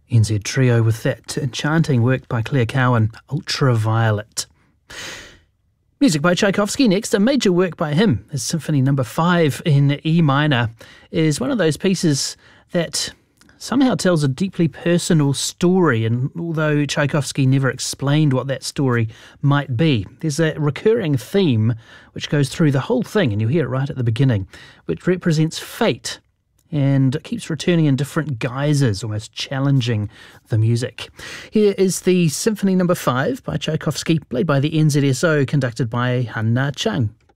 NZ Trio with that enchanting work by Claire Cowan, Ultraviolet. Music by Tchaikovsky next. A major work by him, his Symphony No. 5 in E minor, is one of those pieces that somehow tells a deeply personal story, and although Tchaikovsky never explained what that story might be, there's a recurring theme which goes through the whole thing, and you'll hear it right at the beginning, which represents fate, and it keeps returning in different guises, almost challenging the music. Here is the Symphony No. 5 by Tchaikovsky, played by the NZSO, conducted by Han Na Chung.